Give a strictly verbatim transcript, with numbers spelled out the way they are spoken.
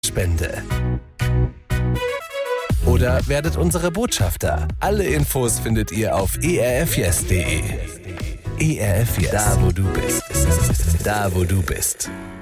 Spende. Oder werdet unsere Botschafter. Alle Infos findet ihr auf e r f yes punkt d e. E R F Yes. Da wo du bist. Da wo du bist.